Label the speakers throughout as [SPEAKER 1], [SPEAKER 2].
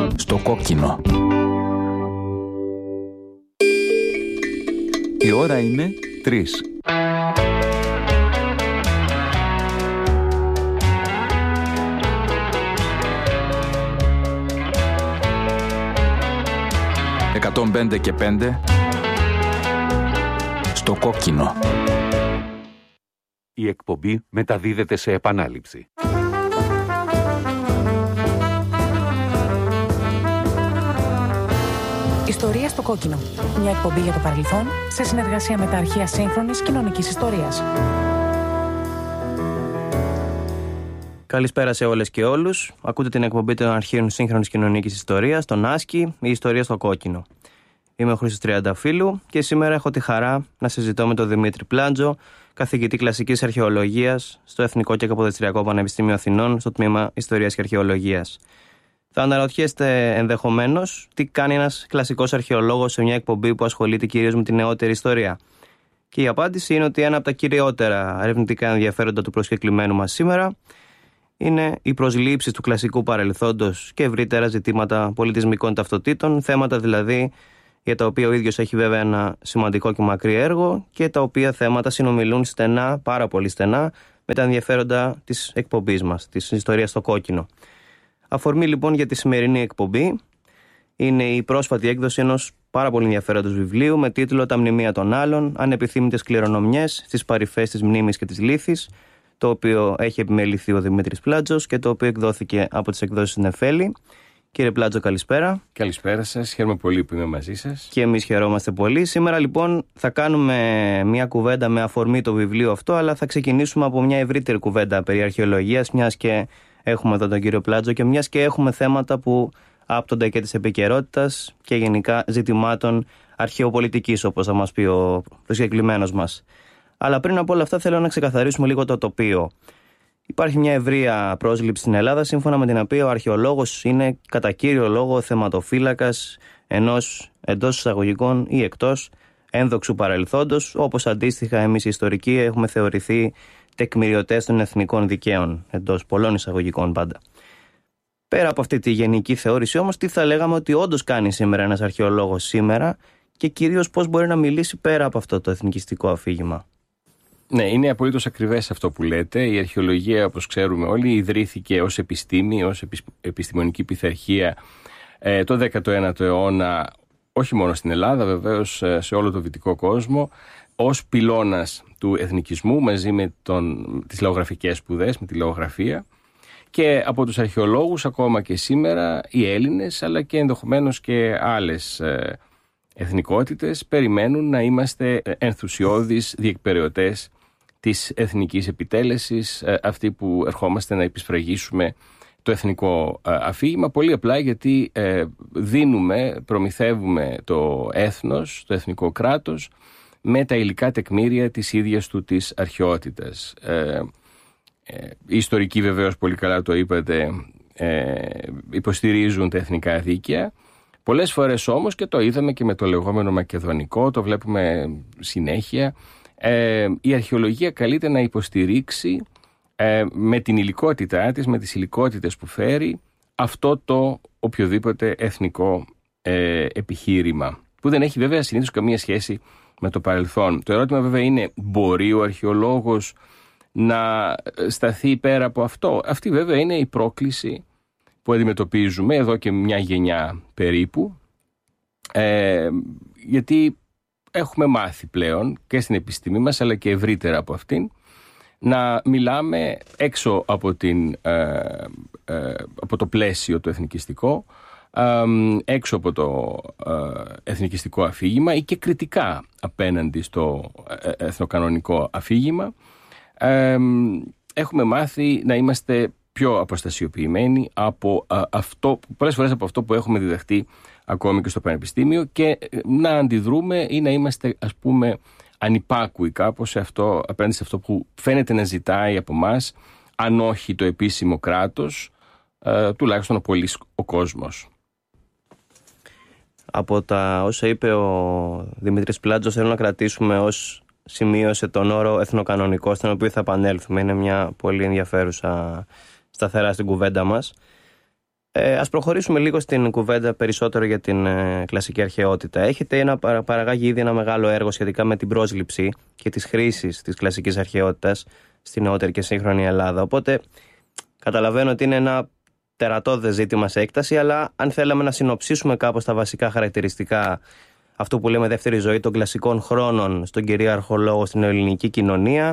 [SPEAKER 1] Στο κόκκινο. Η ώρα είναι 3. «105 και 5» στο κόκκινο.
[SPEAKER 2] Η εκπομπή μεταδίδεται σε επανάληψη.
[SPEAKER 3] Ιστορία στο κόκκινο. Μια εκπομπή για το παρελθόν σε συνεργασία με τα αρχεία σύγχρονης κοινωνικής ιστορίας.
[SPEAKER 4] Καλησπέρα σε όλες και όλους. Ακούτε την εκπομπή των αρχείων σύγχρονης κοινωνικής ιστορίας, τον Άσκη, η ιστορία στο κόκκινο. Είμαι ο Χρήστος Τριανταφύλου και σήμερα έχω τη χαρά να συζητώ με τον Δημήτρη Πλάτζο, καθηγητή κλασικής αρχαιολογίας στο Εθνικό και Καποδιστριακό Πανεπιστήμιο Αθηνών, στο τμήμα Ιστορίας και Αρχαιολογίας. Θα αναρωτιέστε ενδεχομένως τι κάνει ένας κλασικός αρχαιολόγος σε μια εκπομπή που ασχολείται κυρίως με τη νεότερη ιστορία. Και η απάντηση είναι ότι ένα από τα κυριότερα ερευνητικά ενδιαφέροντα του προσκεκλημένου μας σήμερα είναι οι προσλήψεις του κλασικού παρελθόντος και ευρύτερα ζητήματα πολιτισμικών ταυτοτήτων, θέματα δηλαδή για τα οποία ο ίδιος έχει βέβαια ένα σημαντικό και μακρύ έργο και τα οποία θέματα συνομιλούν στενά, πάρα πολύ στενά, με τα ενδιαφέροντα της εκπομπής μας, της ιστορίας στο κόκκινο. Αφορμή λοιπόν για τη σημερινή εκπομπή είναι η πρόσφατη έκδοση ενός πάρα πολύ ενδιαφέροντος βιβλίου με τίτλο «Τα μνημεία των άλλων, ανεπιθύμητες κληρονομιές στις παρυφές της μνήμης και της λύθης», το οποίο έχει επιμεληθεί ο Δημήτρης Πλάτζος και το οποίο εκδόθηκε από τις εκδόσεις Νεφέλη. Κύριε Πλάτζο, καλησπέρα.
[SPEAKER 5] Καλησπέρα σας, χαίρομαι πολύ που είμαι μαζί σας.
[SPEAKER 4] Και εμείς χαιρόμαστε πολύ. Σήμερα λοιπόν θα κάνουμε μια κουβέντα με αφορμή το βιβλίο αυτό, αλλά θα ξεκινήσουμε από μια ευρύτερη κουβέντα περί αρχαιολογίας, μιας και έχουμε εδώ τον κύριο Πλάτζο και μιας και έχουμε θέματα που άπτονται και της επικαιρότητας και γενικά ζητημάτων αρχαιοπολιτικής, όπως θα μας πει ο προσκεκλημένος μας. Αλλά πριν από όλα αυτά θέλω να ξεκαθαρίσουμε λίγο το τοπίο. Υπάρχει μια ευρεία πρόσληψη στην Ελλάδα, σύμφωνα με την οποία ο αρχαιολόγος είναι κατά κύριο λόγο θεματοφύλακας ενός εντός εισαγωγικών ή εκτός ένδοξου παρελθόντος, όπως αντίστοιχα εμείς οι ιστορικοί έχουμε θεωρηθεί τεκμηριωτές των εθνικών δικαίων, εντός πολλών εισαγωγικών πάντα. Πέρα από αυτή τη γενική θεώρηση όμως, τι θα λέγαμε ότι όντως κάνει σήμερα ένας αρχαιολόγος σήμερα και κυρίως πώς μπορεί να μιλήσει πέρα από αυτό το εθνικιστικό αφήγημα.
[SPEAKER 5] Ναι, είναι απολύτως ακριβές αυτό που λέτε. Η αρχαιολογία, όπως ξέρουμε όλοι, ιδρύθηκε ως επιστήμη, ως επιστημονική πειθαρχία το 19ο αιώνα, όχι μόνο στην Ελλάδα, βεβαίως σε όλο το δυτικό κόσμο, ως πυλώνας του εθνικισμού μαζί με τις λαογραφικές σπουδές, με τη λαογραφία. Και από τους αρχαιολόγους ακόμα και σήμερα οι Έλληνες, αλλά και ενδεχομένως και άλλες εθνικότητες, περιμένουν να είμαστε ενθουσιώδεις διεκπεραιωτές της εθνικής επιτέλεσης, αυτοί που ερχόμαστε να επισφραγίσουμε το εθνικό αφήγημα, πολύ απλά γιατί προμηθεύουμε το έθνος, το εθνικό κράτος, με τα υλικά τεκμήρια της ίδιας του της αρχαιότητας. Οι ιστορικοί βεβαίως, πολύ καλά το είπατε, υποστηρίζουν τα εθνικά δίκαια. Πολλές φορές όμως, και το είδαμε και με το λεγόμενο μακεδονικό, το βλέπουμε συνέχεια, η αρχαιολογία καλείται να υποστηρίξει με την υλικότητά της, με τις υλικότητες που φέρει, αυτό το οποιοδήποτε εθνικό επιχείρημα, που δεν έχει βέβαια συνήθως καμία σχέση με το παρελθόν. Το ερώτημα βέβαια είναι, μπορεί ο αρχαιολόγος να σταθεί πέρα από αυτό? Αυτή βέβαια είναι η πρόκληση που αντιμετωπίζουμε εδώ και μια γενιά περίπου, γιατί έχουμε μάθει πλέον και στην επιστήμη μας, αλλά και ευρύτερα από αυτήν, να μιλάμε έξω από το πλαίσιο το εθνικιστικό, έξω από το εθνικιστικό αφήγημα ή και κριτικά απέναντι στο εθνοκανονικό αφήγημα. Έχουμε μάθει να είμαστε πιο αποστασιοποιημένοι από πολλές φορές από αυτό που έχουμε διδαχτεί ακόμη και στο πανεπιστήμιο, και να αντιδρούμε ή να είμαστε, ας πούμε, ανυπάκουοι κάπως απέναντι σε αυτό που φαίνεται να ζητάει από μας, αν όχι το επίσημο κράτος, τουλάχιστον ο κόσμος.
[SPEAKER 4] Από τα όσα είπε ο Δημήτρης Πλάτζος, θέλω να κρατήσουμε ως σημείωσε τον όρο εθνοκανονικό, στον οποίο θα επανέλθουμε. Είναι μια πολύ ενδιαφέρουσα σταθερά στην κουβέντα μας. Ας προχωρήσουμε λίγο στην κουβέντα περισσότερο για την κλασική αρχαιότητα. Έχετε παραγάγει ήδη ένα μεγάλο έργο σχετικά με την πρόσληψη και τις χρήσεις της κλασικής αρχαιότητας στη νεότερη και σύγχρονη Ελλάδα. Οπότε καταλαβαίνω ότι είναι ένα τερατώδες ζήτημα σε έκταση, αλλά αν θέλαμε να συνοψίσουμε κάπως τα βασικά χαρακτηριστικά αυτού που λέμε δεύτερη ζωή των κλασικών χρόνων στον κυρίαρχο λόγο στην ελληνική κοινωνία,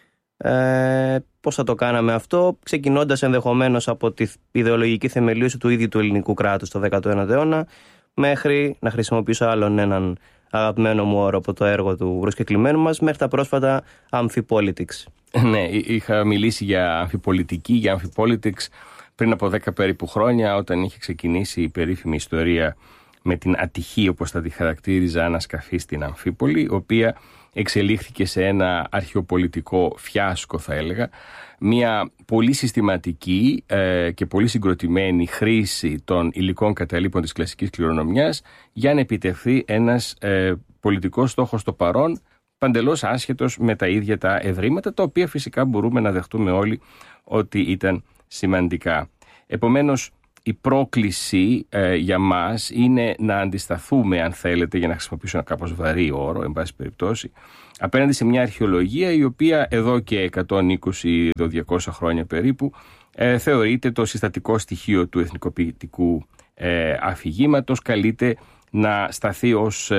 [SPEAKER 4] πώς θα το κάναμε αυτό, ξεκινώντας ενδεχομένως από τη ιδεολογική θεμελίωση του ίδιου του ελληνικού κράτους το 19ο αιώνα, μέχρι να χρησιμοποιήσω άλλον έναν αγαπημένο μου όρο από το έργο του προσκεκλημένου μας, μέχρι τα πρόσφατα Amphipolitics.
[SPEAKER 5] Ναι, είχα μιλήσει για αμφιπολιτική, για Amphipolitics πριν από 10 περίπου χρόνια, όταν είχε ξεκινήσει η περίφημη ιστορία με την ατυχή, όπως θα τη χαρακτήριζα, ανασκαφή στην Αμφίπολη, η οποία εξελίχθηκε σε ένα αρχαιοπολιτικό φιάσκο, θα έλεγα. Μια πολύ συστηματική και πολύ συγκροτημένη χρήση των υλικών καταλήπων της κλασικής κληρονομιάς για να επιτευχθεί ένας πολιτικός στόχος στο παρόν, παντελώς άσχετος με τα ίδια τα ευρήματα, τα οποία φυσικά μπορούμε να δεχτούμε όλοι ότι ήταν σημαντικά. Επομένως, η πρόκληση για μας είναι να αντισταθούμε, αν θέλετε, για να χρησιμοποιήσω ένα κάπως βαρύ όρο, εν πάση περιπτώσει, απέναντι σε μια αρχαιολογία η οποία εδώ και 120-200 χρόνια περίπου θεωρείται το συστατικό στοιχείο του εθνικοποιητικού αφηγήματος, καλείται να σταθεί ως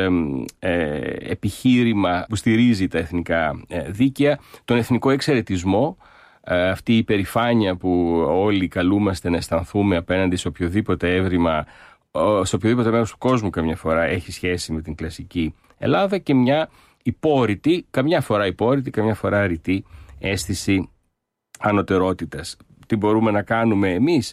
[SPEAKER 5] επιχείρημα που στηρίζει τα εθνικά δίκαια, τον εθνικό εξαιρετισμό, αυτή η υπερηφάνεια που όλοι καλούμαστε να αισθανθούμε απέναντι σε οποιοδήποτε έβριμα, σε οποιοδήποτε μέρος του κόσμου καμιά φορά έχει σχέση με την κλασική Ελλάδα, και μια υπόρρητη, καμιά φορά υπόρρητη, καμιά φορά ρητή αίσθηση ανωτερότητας. Τι μπορούμε να κάνουμε εμείς?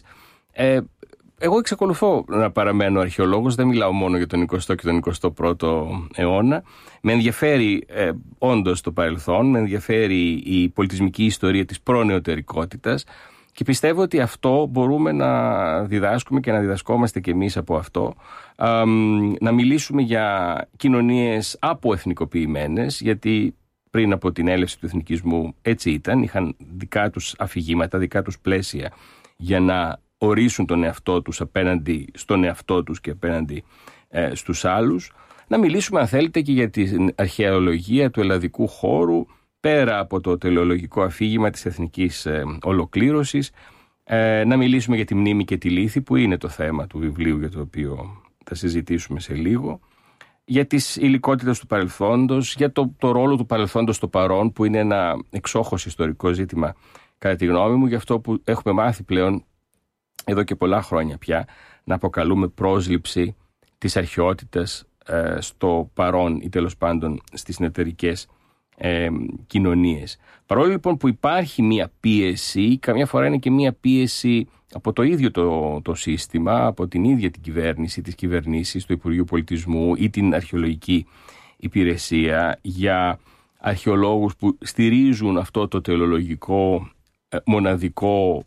[SPEAKER 5] Εγώ εξακολουθώ να παραμένω αρχαιολόγος, δεν μιλάω μόνο για τον 20ο και τον 21ο αιώνα. Με ενδιαφέρει όντως το παρελθόν, με ενδιαφέρει η πολιτισμική ιστορία της προνεωτερικότητας και πιστεύω ότι αυτό μπορούμε να διδάσκουμε και να διδασκόμαστε και εμείς από αυτό. Να μιλήσουμε για κοινωνίες αποεθνικοποιημένες, γιατί πριν από την έλευση του εθνικισμού έτσι ήταν, είχαν δικά τους αφηγήματα, δικά τους πλαίσια για να ορίσουν τον εαυτό τους απέναντι στον εαυτό τους και απέναντι στους άλλους. Να μιλήσουμε, αν θέλετε, και για την αρχαιολογία του ελλαδικού χώρου, πέρα από το τελεολογικό αφήγημα της εθνικής ολοκλήρωσης. Να μιλήσουμε για τη μνήμη και τη λύθη, που είναι το θέμα του βιβλίου για το οποίο θα συζητήσουμε σε λίγο. Για τις υλικότητες του παρελθόντος, για το ρόλο του παρελθόντος στο παρόν, που είναι ένα εξόχως ιστορικό ζήτημα κατά τη γνώμη μου, για αυτό που έχουμε μάθει πλέον εδώ και πολλά χρόνια πια, να αποκαλούμε πρόσληψη της αρχαιότητας στο παρόν ή τέλος πάντων στις νεωτερικές κοινωνίες. Παρόλο λοιπόν που υπάρχει μία πίεση, καμιά φορά είναι και μία πίεση από το ίδιο το σύστημα, από την ίδια την κυβέρνηση, τις κυβερνήσεις, το Υπουργείο Πολιτισμού ή την Αρχαιολογική Υπηρεσία, για αρχαιολόγους που στηρίζουν αυτό το τελεολογικό, μοναδικό,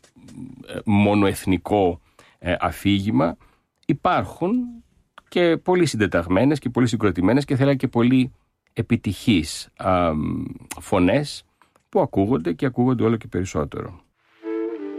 [SPEAKER 5] μονοεθνικό αφήγημα. Υπάρχουν και πολύ συντεταγμένες και πολύ συγκροτημένες και θέλω και πολύ επιτυχείς φωνές που ακούγονται και ακούγονται όλο και περισσότερο.